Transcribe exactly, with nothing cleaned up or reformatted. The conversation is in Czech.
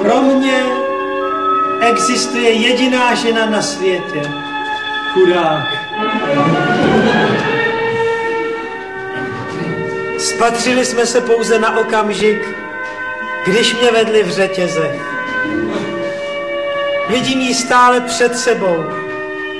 Pro mě existuje jediná žena na světě. Chudák. Spatřili jsme se pouze na okamžik, když mě vedli v řetězech. Vidím ji stále před sebou.